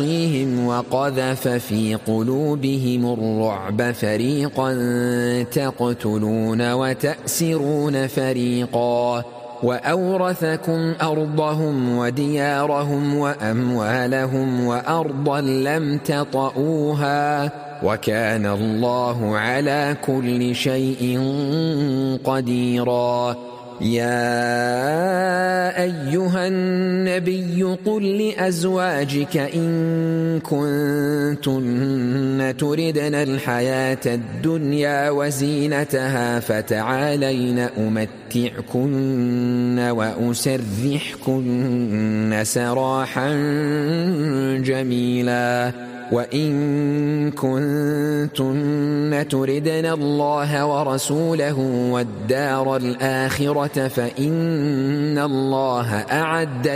وقذف في قلوبهم الرعب فريقا تقتلون وتأسرون فريقا وأورثكم أرضهم وديارهم وأموالهم وأرضا لم تطئوها وكان الله على كل شيء قديرا. يا أيها النبي قل لأزواجك إن كنتن تردن الحياة الدنيا وزينتها فتعالين أمتعكن وأسرحكن سراحا جميلا وإن كنتن تردن الله ورسوله والدار الآخرة فإن الله أعد